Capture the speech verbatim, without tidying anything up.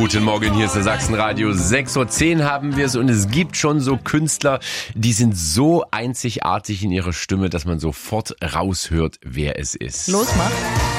Guten Morgen, hier ist der Sachsenradio. sechs Uhr zehn haben wir es und es gibt schon so Künstler, die sind so einzigartig in ihrer Stimme, dass man sofort raushört, wer es ist. Los, mach.